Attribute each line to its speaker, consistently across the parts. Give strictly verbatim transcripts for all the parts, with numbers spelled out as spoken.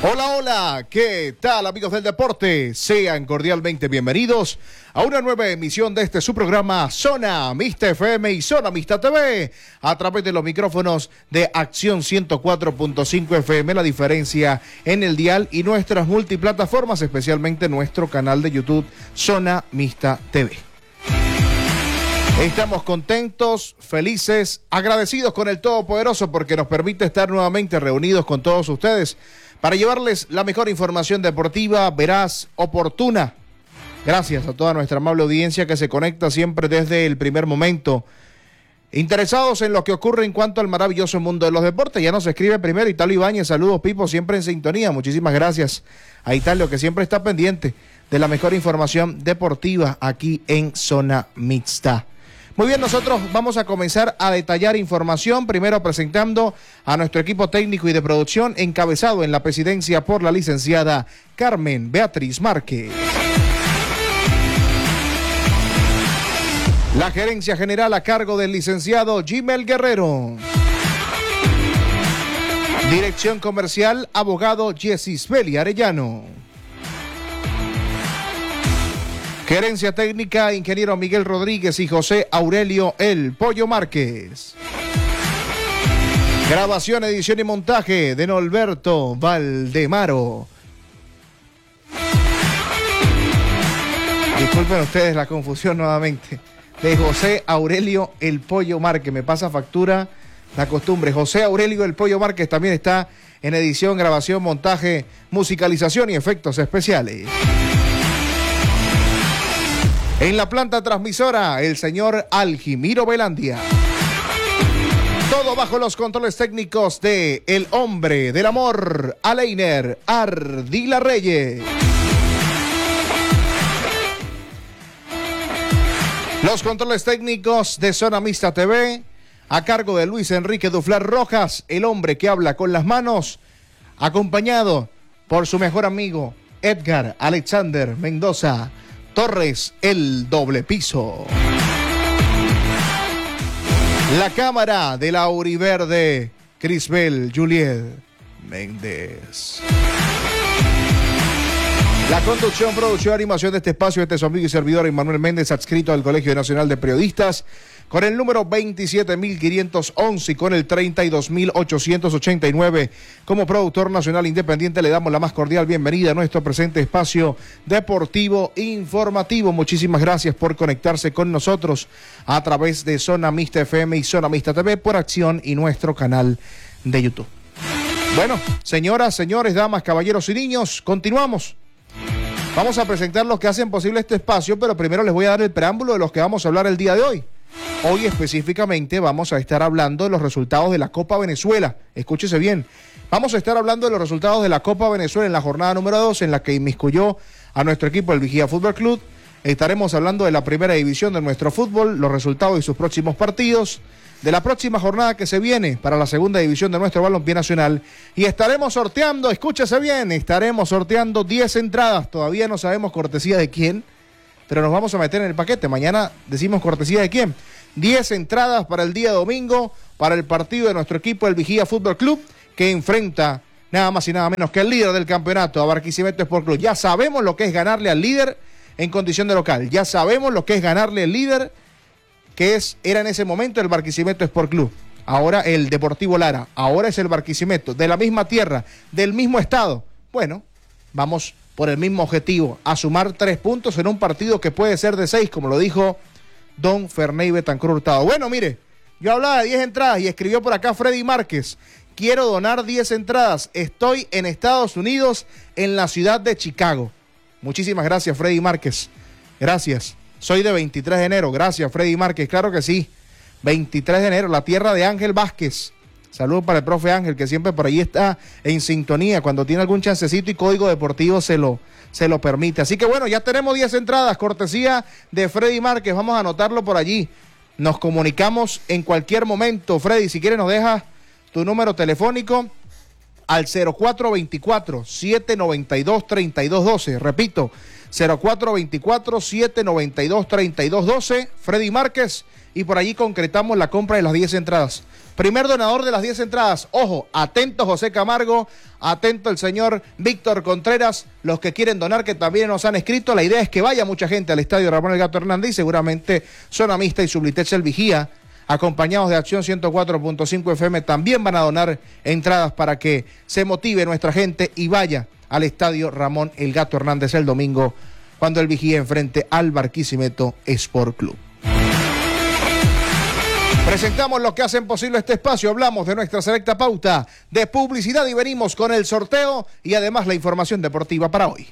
Speaker 1: Hola, hola, ¿qué tal amigos del deporte? Sean cordialmente bienvenidos a una nueva emisión de este su programa Zona Mixta F M y Zona Mixta T V a través de los micrófonos de Acción ciento cuatro punto cinco F M, la diferencia en el dial y nuestras multiplataformas, especialmente nuestro canal de YouTube Zona Mixta T V. Estamos contentos, felices, agradecidos con el Todopoderoso porque nos permite estar nuevamente reunidos con todos ustedes para llevarles la mejor información deportiva, veraz, oportuna. Gracias a toda nuestra amable audiencia que se conecta siempre desde el primer momento, interesados en lo que ocurre en cuanto al maravilloso mundo de los deportes. Ya nos escribe primero Italio Ibáñez, saludos Pipo, siempre en sintonía. Muchísimas gracias a Italio, que siempre está pendiente de la mejor información deportiva aquí en Zona Mixta. Muy bien, nosotros vamos a comenzar a detallar información, primero presentando a nuestro equipo técnico y de producción, encabezado en la presidencia por la licenciada Carmen Beatriz Márquez. La gerencia general a cargo del licenciado Gimel Guerrero. Dirección comercial, abogado Yesisbeli Arellano. Gerencia técnica, ingeniero Miguel Rodríguez y José Aurelio El Pollo Márquez. Grabación, edición y montaje de Norberto Valdemaro. Disculpen ustedes la confusión nuevamente. De José Aurelio El Pollo Márquez. Me pasa factura la costumbre. José Aurelio El Pollo Márquez también está en edición, grabación, montaje, musicalización y efectos especiales. En la planta transmisora, el señor Algimiro Velandia. Todo bajo los controles técnicos de el hombre del amor, Aleiner Ardila Reyes. Los controles técnicos de Zona Mixta T V, a cargo de Luis Enrique Duflar Rojas, el hombre que habla con las manos, acompañado por su mejor amigo, Edgar Alexander Mendoza Torres, el doble piso. La cámara de la Auriverde, Crisbel Juliet Méndez. La conducción, producción y animación de este espacio, este es su amigo y servidor Emmanuel Méndez, adscrito al Colegio Nacional de Periodistas, con el número veintisiete mil quinientos once y con el treinta y dos mil ochocientos ochenta y nueve. Como productor nacional independiente le damos la más cordial bienvenida a nuestro presente espacio deportivo informativo. Muchísimas gracias por conectarse con nosotros a través de Zona Mixta F M y Zona Mixta T V por Acción y nuestro canal de YouTube. Bueno, señoras, señores, damas, caballeros y niños, continuamos. Vamos a presentar los que hacen posible este espacio, pero primero les voy a dar el preámbulo de los que vamos a hablar el día de hoy. Hoy específicamente vamos a estar hablando de los resultados de la Copa Venezuela. Escúchese bien. Vamos a estar hablando de los resultados de la Copa Venezuela en la jornada número dos, en la que inmiscuyó a nuestro equipo, el Vigía Fútbol Club. Estaremos hablando de la primera división de nuestro fútbol, los resultados y sus próximos partidos, de la próxima jornada que se viene para la segunda división de nuestro balompié nacional. Y estaremos sorteando, escúchese bien, estaremos sorteando diez entradas. Todavía no sabemos cortesía de quién, pero nos vamos a meter en el paquete. Mañana decimos cortesía de quién. diez entradas para el día domingo, para el partido de nuestro equipo, el Vigía Fútbol Club, que enfrenta nada más y nada menos que el líder del campeonato, a Barquisimeto Sport Club. Ya sabemos lo que es ganarle al líder en condición de local. Ya sabemos lo que es ganarle al líder, que es, era en ese momento el Barquisimeto Sport Club. Ahora el Deportivo Lara. Ahora es el Barquisimeto, de la misma tierra, del mismo estado. Bueno, vamos por el mismo objetivo, a sumar tres puntos en un partido que puede ser de seis, como lo dijo don Ferney Betancur Hurtado. Bueno, mire, yo hablaba de diez entradas y escribió por acá Freddy Márquez. Quiero donar diez entradas. Estoy en Estados Unidos, en la ciudad de Chicago. Muchísimas gracias, Freddy Márquez. Gracias. Soy de veintitrés de enero. Gracias, Freddy Márquez. Claro que sí. veintitrés de enero, la tierra de Ángel Vázquez. Saludos para el profe Ángel, que siempre por ahí está en sintonía. Cuando tiene algún chancecito y Código Deportivo se lo, se lo permite. Así que bueno, ya tenemos diez entradas, cortesía de Freddy Márquez. Vamos a anotarlo por allí. Nos comunicamos en cualquier momento. Freddy, si quieres nos dejas tu número telefónico al cero cuatro veinticuatro, siete noventa y dos, treinta y dos doce. Repito, cero cuatro veinticuatro, siete noventa y dos, treinta y dos doce. Freddy Márquez. y por allí concretamos la compra de las diez entradas. Primer donador de las diez entradas. Ojo, atento José Camargo, atento el señor Víctor Contreras, los que quieren donar que también nos han escrito. La idea es que vaya mucha gente al estadio Ramón El Gato Hernández y seguramente Zona Mixta y Sublitex El Vigía, acompañados de Acción ciento cuatro punto cinco F M, también van a donar entradas para que se motive nuestra gente y vaya al estadio Ramón El Gato Hernández el domingo cuando el Vigía enfrente al Barquisimeto Sport Club. Presentamos los que hacen posible este espacio, hablamos de nuestra selecta pauta de publicidad y venimos con el sorteo y además la información deportiva para hoy.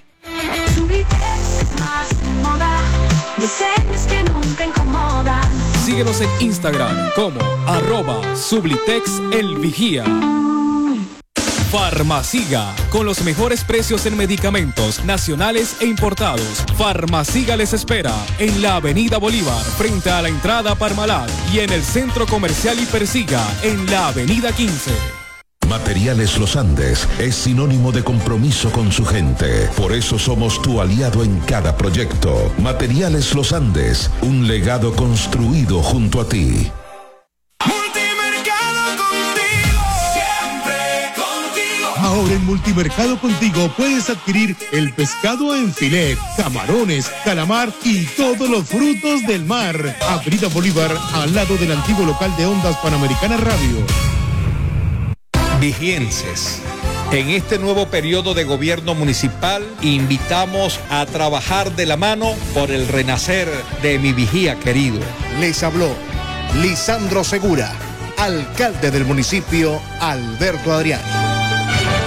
Speaker 2: Síguenos en Instagram como arroba Sublitex El Vigía. Farmaciga, con los mejores precios en medicamentos nacionales e importados. Farmaciga les espera en la Avenida Bolívar, frente a la entrada Parmalat, y en el Centro Comercial Hipersiga, en la Avenida quince.
Speaker 3: Materiales Los Andes es sinónimo de compromiso con su gente. Por eso somos tu aliado en cada proyecto. Materiales Los Andes, un legado construido junto a ti.
Speaker 4: Ahora en Multimercado Contigo puedes adquirir el pescado en filet, camarones, calamar y todos los frutos del mar. Avenida Bolívar, al lado del antiguo local de Ondas Panamericana Radio.
Speaker 5: Vigienses, en este nuevo periodo de gobierno municipal invitamos a trabajar de la mano por el renacer de mi Vigía querido.
Speaker 1: Les habló Lisandro Segura, alcalde del municipio Alberto Adrián.